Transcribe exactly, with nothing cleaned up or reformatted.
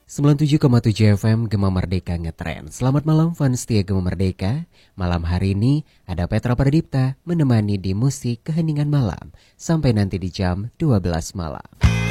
sembilan puluh tujuh koma tujuh F M Gema Merdeka Ngetrend. Selamat malam fans setia Gema Merdeka. Malam hari ini ada Petra Pradipta menemani di musik keheningan malam sampai nanti di jam dua belas malam.